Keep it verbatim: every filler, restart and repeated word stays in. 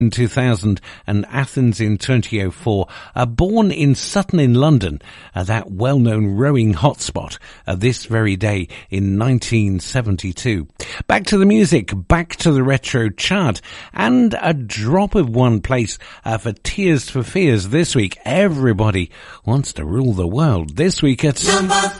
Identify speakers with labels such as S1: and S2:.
S1: in two thousand and Athens in twenty oh four, uh, born in Sutton in London, uh, that well-known rowing hotspot, uh, this very day in nineteen seventy-two. Back to the music, back to the retro chart, and a drop of one place uh, for Tears for Fears this week. Everybody wants to rule the world this week at
S2: number